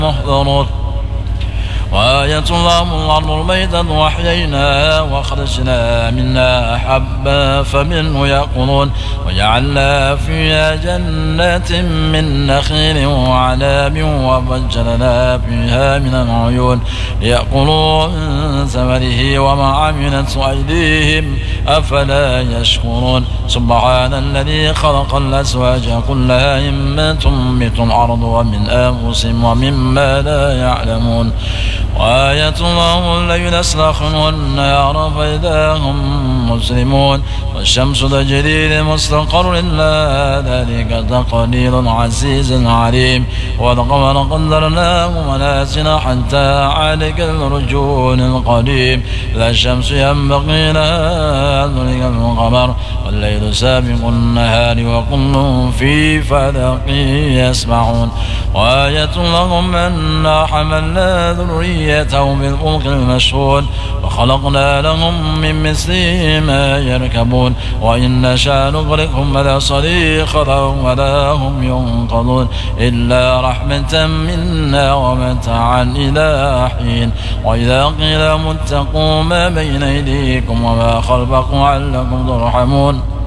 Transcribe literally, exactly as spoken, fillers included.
محضرون وآية لهم الأرض الميتة وأحييناها وأخرجنا منها حبا فمنه يأكلون وجعلنا فيها جنات من نخيل وعناب وفجرنا فيها من العيون ليأكلوا من ثمره وما عملت أيديهم أفلا يشكرون سبحان الذي خلق الأزواج كلها مما تنبت الأرض ومن أنفسهم ومما لا يعلمون وآية لهم الليل يسلخون والنهار فإذا هم مسلمون والشمس تجري لمستقر لها ذلك تقدير العزيز العليم والقمر قدرناه منازل حتى عاد كالرجون القديم لا الشمس ينبغي لها أن تدرك القمر والليل سابق النهار وكل في فلك يسبحون وآية لهم أنا حملنا ذريته بالفلك المشحون وخلقنا لهم من مثله ما يركبون وإن نشاء نغرقهم فلا صريخ لهم ولا هم ينقذون إلا رحمة منا ومتاعا إلى حين وإذا قيل اتقوا ما بين أيديكم وما خلفكم لعلكم ترحمون